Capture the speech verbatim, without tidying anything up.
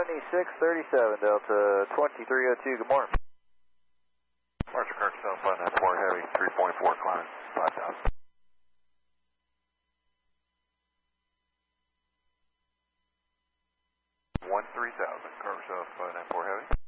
seventy-six thirty-seven, Delta twenty-three oh two, good morning. Marshall Kirk, South five nine four Heavy, three point four, climbing five thousand. one three thousand, Kirk South five nine four Heavy.